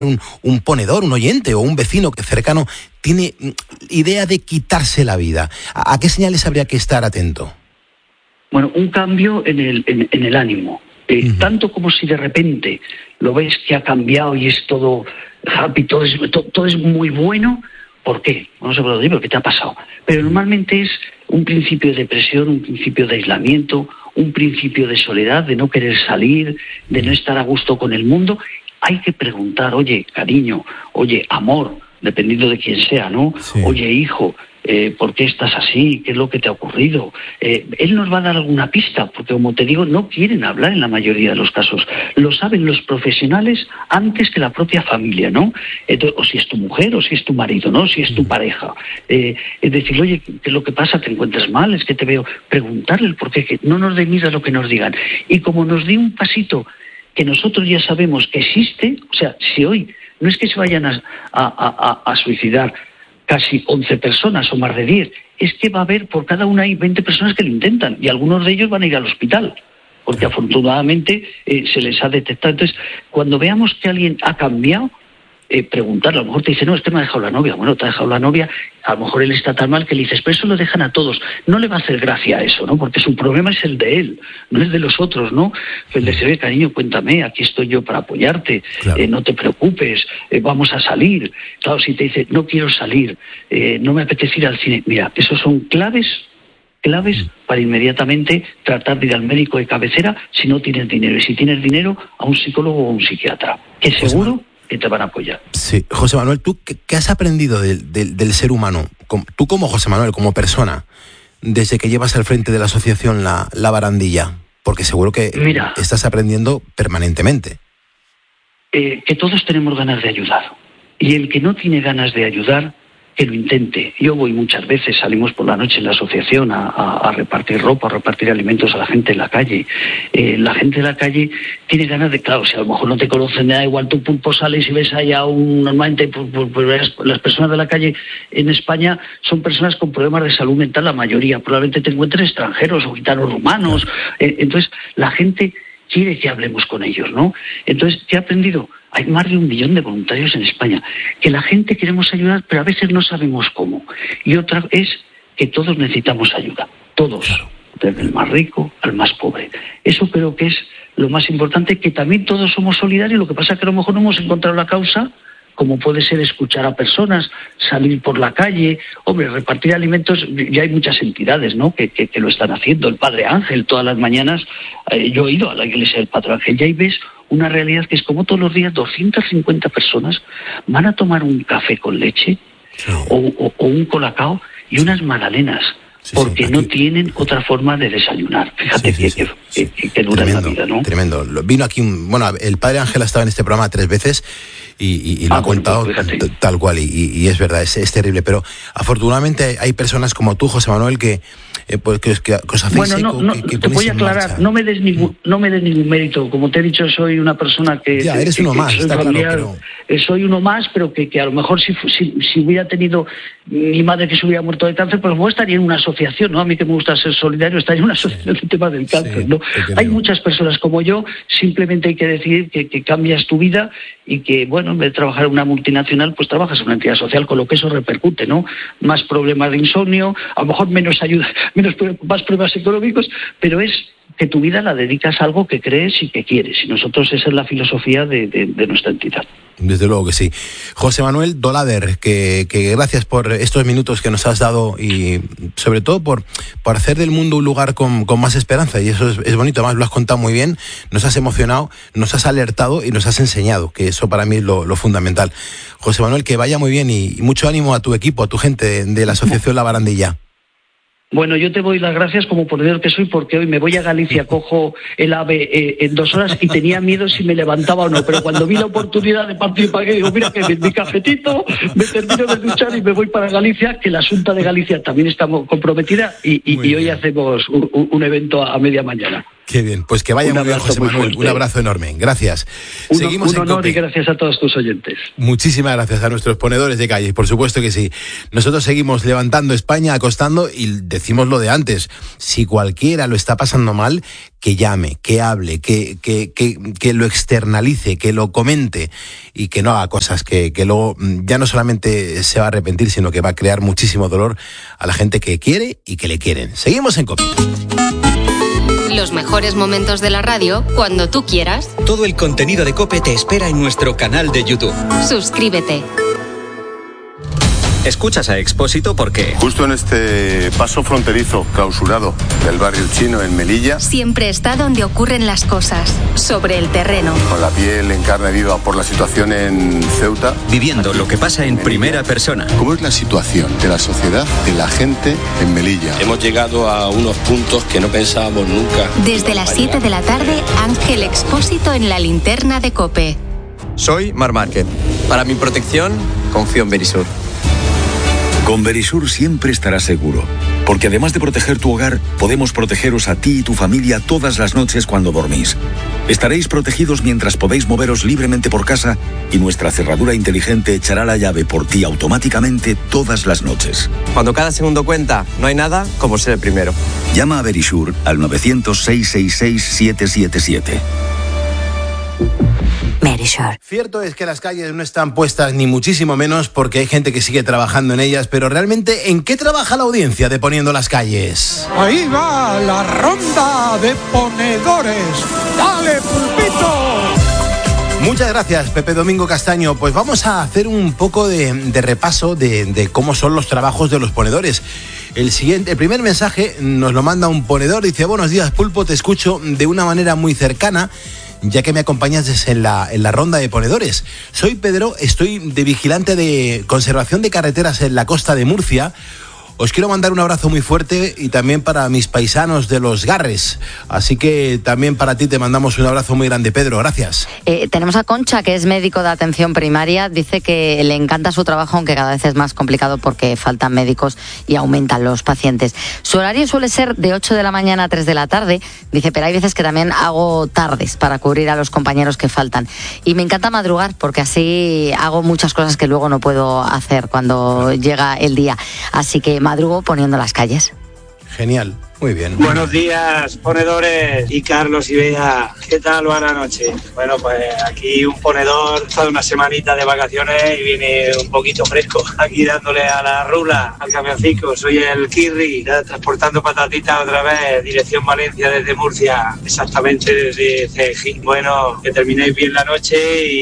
un ponedor, un oyente o un vecino que cercano tiene idea de quitarse la vida? ¿A qué señales habría que estar atento? Bueno, un cambio en el ánimo. Tanto como si de repente lo ves que ha cambiado y es todo happy, todo es muy bueno. ¿Por qué? No se puede decir, ¿pero qué te ha pasado? Pero normalmente es un principio de depresión, un principio de aislamiento, un principio de soledad, de no querer salir, de no estar a gusto con el mundo. Hay que preguntar, oye, cariño, oye, amor, dependiendo de quién sea, ¿no? Sí. Oye, hijo, ¿por qué estás así? ¿Qué es lo que te ha ocurrido? Él nos va a dar alguna pista, porque como te digo, no quieren hablar en la mayoría de los casos. Lo saben los profesionales antes que la propia familia, ¿no? Entonces, o si es tu mujer, o si es tu marido, ¿no? Si es tu pareja. Es decir, oye, ¿qué es lo que pasa? ¿Te encuentras mal? Es que te veo. Preguntarle el por qué, que no nos dé miedo a lo que nos digan. Y como nos dé un pasito que nosotros ya sabemos que existe, o sea, si hoy no es que se vayan a suicidar casi 11 personas o más de 10, es que va a haber, por cada una hay 20 personas que lo intentan y algunos de ellos van a ir al hospital, porque afortunadamente se les ha detectado. Entonces, cuando veamos que alguien ha cambiado, preguntarle, a lo mejor te dice, no, es que me ha dejado la novia. Bueno, te ha dejado la novia, a lo mejor él está tan mal que le dices, pero eso lo dejan a todos. No le va a hacer gracia a eso, ¿no? Porque su problema es el de él, no es de los otros, ¿no? El de decir, cariño, cuéntame, aquí estoy yo para apoyarte, claro. No te preocupes, vamos a salir. Claro, si te dice, no quiero salir, no me apetece ir al cine. Mira, esos son claves para inmediatamente tratar de ir al médico de cabecera si no tienes dinero. Y si tienes dinero, a un psicólogo o a un psiquiatra, que seguro que te van a apoyar. Sí, José Manuel, ¿tú qué has aprendido del ser humano? Tú como José Manuel, como persona, desde que llevas al frente de la asociación La Barandilla, porque seguro que estás aprendiendo permanentemente. Que todos tenemos ganas de ayudar. Y el que no tiene ganas de ayudar, que lo intente. Yo voy muchas veces, salimos por la noche en la asociación a repartir ropa, a repartir alimentos a la gente en la calle. La gente de la calle tiene ganas de, claro, si a lo mejor no te conocen, da igual, tú pulpo sales y ves allá normalmente las personas de la calle en España son personas con problemas de salud mental, la mayoría, probablemente te encuentres extranjeros o gitanos rumanos. Entonces, la gente quiere que hablemos con ellos, ¿no? Entonces, ¿qué he aprendido? Hay más de 1 millón de voluntarios en España, que la gente queremos ayudar, pero a veces no sabemos cómo. Y otra es que todos necesitamos ayuda, todos, desde el más rico al más pobre. Eso creo que es lo más importante, que también todos somos solidarios, lo que pasa es que a lo mejor no hemos encontrado la causa, como puede ser escuchar a personas, salir por la calle, hombre, repartir alimentos. Ya hay muchas entidades, ¿no?, que lo están haciendo. El Padre Ángel, todas las mañanas, yo he ido a la iglesia del Padre Ángel, y ahí ves una realidad que es como todos los días 250 personas van a tomar un café con leche o un colacao y unas magdalenas. Porque no tienen otra forma de desayunar. Fíjate que dura la vida, ¿no? Tremendo. Vino aquí el Padre Ángel ha estado en este programa 3 veces y lo ha contado tal cual, y es verdad, es terrible. Pero afortunadamente hay personas como tú, José Manuel, que os hacéis te voy a aclarar, no me des ningún mérito. Como te he dicho, soy una persona que... Ya, eres uno más, está claro, pero... Soy uno más, pero que a lo mejor si hubiera tenido mi madre que se hubiera muerto de cáncer, pues estaría en una asociación, ¿no? A mí que me gusta ser solidario, estaría en una asociación del tema del cáncer, ¿no? Hay muchas personas como yo, simplemente hay que decidir que cambias tu vida y que, bueno, en vez de trabajar en una multinacional, pues trabajas en una entidad social, con lo que eso repercute, ¿no? Más problemas de insomnio, a lo mejor menos ayuda, más problemas económicos, pero es que tu vida la dedicas a algo que crees y que quieres. Y nosotros esa es la filosofía de nuestra entidad. Desde luego que sí. José Manuel Dolader, que gracias por estos minutos que nos has dado y sobre todo por hacer del mundo un lugar con más esperanza, y eso es bonito. Además lo has contado muy bien, nos has emocionado, nos has alertado y nos has enseñado, que eso para mí es lo fundamental. José Manuel, que vaya muy bien y mucho ánimo a tu equipo, a tu gente de la Asociación La Barandilla. Bueno, yo te doy las gracias como ponedor que soy, porque hoy me voy a Galicia, cojo el AVE en 2 horas y tenía miedo si me levantaba o no, pero cuando vi la oportunidad de participar, digo, mira que mi cafetito, me termino de duchar y me voy para Galicia, que la Xunta de Galicia también está comprometida y hoy hacemos un evento a media mañana. Qué bien, pues que vaya muy bien, José Manuel. Un abrazo enorme, gracias. Seguimos un honor y gracias a todos tus oyentes. Muchísimas gracias a nuestros ponedores de calle, por supuesto que sí. Nosotros seguimos levantando España, acostando, y decimos lo de antes. Si cualquiera lo está pasando mal, que llame, que hable, que lo externalice, que lo comente y que no haga cosas que luego ya no solamente se va a arrepentir, sino que va a crear muchísimo dolor a la gente que quiere y que le quieren. Seguimos en COPE. Los mejores momentos de la radio cuando tú quieras. Todo el contenido de COPE te espera en nuestro canal de YouTube. Suscríbete. Escuchas a Expósito porque... Justo en este paso fronterizo clausurado del barrio chino en Melilla... Siempre está donde ocurren las cosas, sobre el terreno. Con la piel en carne viva por la situación en Ceuta... Viviendo lo que pasa en primera persona. ¿Cómo es la situación de la sociedad, de la gente en Melilla? Hemos llegado a unos puntos que no pensábamos nunca. Desde las 7 de la tarde, Ángel Expósito en la linterna de COPE. Soy Mar Márquez. Para mi protección, confío en Verisur. Con Verisur siempre estarás seguro, porque además de proteger tu hogar, podemos protegeros a ti y tu familia todas las noches cuando dormís. Estaréis protegidos mientras podéis moveros libremente por casa y nuestra cerradura inteligente echará la llave por ti automáticamente todas las noches. Cuando cada segundo cuenta, no hay nada como ser el primero. Llama a Verisur al 900-666-777. Verisur. Cierto es que las calles no están puestas ni muchísimo menos porque hay gente que sigue trabajando en ellas, pero realmente, ¿en qué trabaja la audiencia de Poniendo las Calles? Ahí va la ronda de ponedores. ¡Dale, pulpito! Muchas gracias, Pepe Domingo Castaño. Pues vamos a hacer un poco de repaso de cómo son los trabajos de los ponedores. El primer mensaje nos lo manda un ponedor, dice: buenos días, Pulpo, te escucho de una manera muy cercana, ya que me acompañas en la ronda de ponedores. Soy Pedro, estoy de vigilante de conservación de carreteras en la costa de Murcia. Os quiero mandar un abrazo muy fuerte y también para mis paisanos de Los Garres. Así que también para ti te mandamos un abrazo muy grande, Pedro. Gracias. Tenemos a Concha, que es médico de atención primaria. Dice que le encanta su trabajo, aunque cada vez es más complicado porque faltan médicos y aumentan los pacientes. Su horario suele ser de 8 de la mañana a 3 de la tarde. Dice, pero hay veces que también hago tardes para cubrir a los compañeros que faltan. Y me encanta madrugar porque así hago muchas cosas que luego no puedo hacer cuando llega el día. Así que madrugo poniendo las calles. Genial, muy bien. Buenos días, ponedores, y Carlos y Bea. ¿Qué tal va la noche? Bueno, pues aquí un ponedor, toda una semanita de vacaciones y viene un poquito fresco. Aquí dándole a la rula, al camioncico. Soy el Kirri, transportando patatitas otra vez, dirección Valencia desde Murcia, exactamente desde Cejín. Bueno, que terminéis bien la noche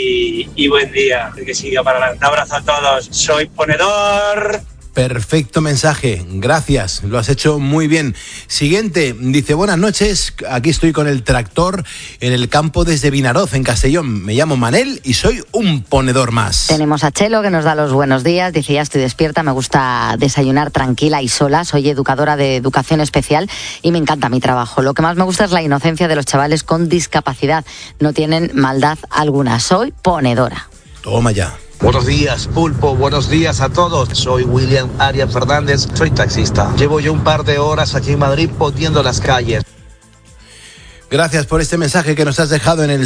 y buen día. Que siga para adelante. Un abrazo a todos. Soy ponedor. Perfecto mensaje, gracias, lo has hecho muy bien. Siguiente, dice: buenas noches, aquí estoy con el tractor en el campo desde Vinaroz, en Castellón. Me llamo Manel y soy un ponedor más. Tenemos a Chelo, que nos da los buenos días. Dice: ya estoy despierta, me gusta desayunar tranquila y sola. Soy educadora de educación especial y me encanta mi trabajo. Lo que más me gusta es la inocencia de los chavales con discapacidad. No tienen maldad alguna. Soy ponedora. Toma ya. Buenos días, Pulpo, buenos días a todos. Soy William Arias Fernández, soy taxista. Llevo ya un par de horas aquí en Madrid poniendo las calles. Gracias por este mensaje que nos has dejado en el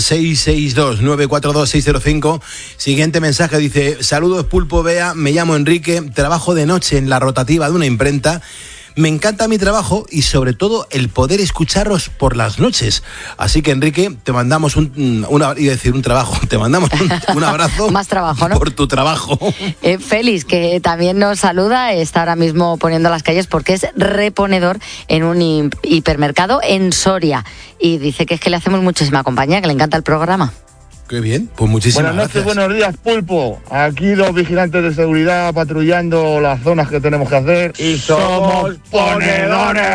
662-942-605. Siguiente mensaje dice: saludos, Pulpo, Bea, me llamo Enrique, trabajo de noche en la rotativa de una imprenta. Me encanta mi trabajo y sobre todo el poder escucharos por las noches. Así que, Enrique, te mandamos un abrazo. Más trabajo, ¿no? Por tu trabajo. Félix, que también nos saluda, está ahora mismo poniendo las calles porque es reponedor en un hipermercado en Soria. Y dice que es que le hacemos muchísima compañía, que le encanta el programa. Qué bien, pues muchísimas gracias. Buenas noches, buenos días, Pulpo. Aquí los vigilantes de seguridad patrullando las zonas que tenemos que hacer y somos ponedores.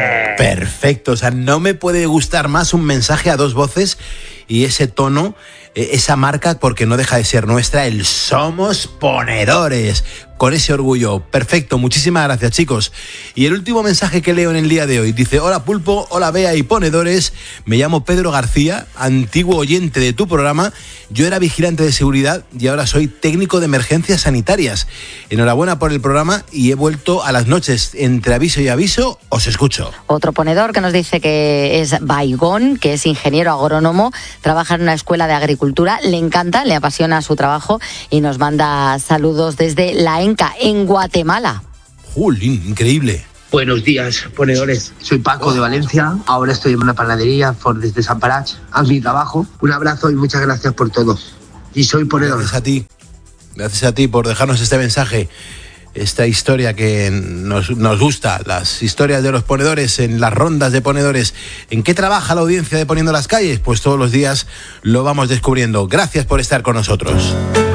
Perfecto, o sea, no me puede gustar más un mensaje a dos voces y ese tono esa marca, porque no deja de ser nuestra, el Somos Ponedores. Con ese orgullo. Perfecto, muchísimas gracias, chicos. Y el último mensaje que leo en el día de hoy dice: hola Pulpo, hola Bea y Ponedores, me llamo Pedro García, antiguo oyente de tu programa. Yo era vigilante de seguridad y ahora soy técnico de emergencias sanitarias. Enhorabuena por el programa y he vuelto a las noches. Entre aviso y aviso, os escucho. Otro ponedor que nos dice que es Baigón, que es ingeniero agrónomo, trabaja en una escuela de agricultura, le encanta, le apasiona su trabajo y nos manda saludos desde la ENCA, en Guatemala. ¡Jolín, increíble! Buenos días, ponedores. Soy Paco de Valencia. Ahora estoy en una panadería desde San Parach, a mi trabajo. Un abrazo y muchas gracias por todo. Y soy ponedor. Gracias a ti. Gracias a ti por dejarnos este mensaje, esta historia que nos gusta, las historias de los ponedores en las rondas de ponedores. ¿En qué trabaja la audiencia de Poniendo las Calles? Pues todos los días lo vamos descubriendo. Gracias por estar con nosotros.